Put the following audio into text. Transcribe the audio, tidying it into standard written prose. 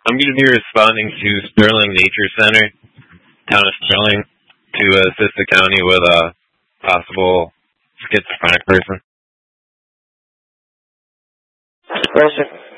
I'm going to be responding to Sterling Nature Center, town of Sterling, to assist the county with a possible schizophrenic person. Question.